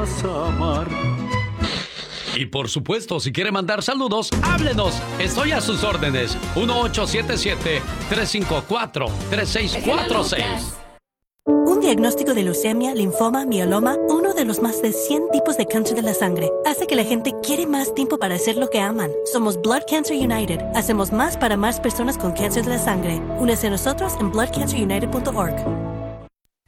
vas a amar. Y por supuesto, si quiere mandar saludos, háblenos. Estoy a sus órdenes. 1877-354-3646. Un diagnóstico de leucemia, linfoma, mieloma, uno de los más de 100 tipos de cáncer de la sangre, hace que la gente quiere más tiempo para hacer lo que aman. Somos Blood Cancer United. Hacemos más para más personas con cáncer de la sangre. Únese a nosotros en bloodcancerunited.org.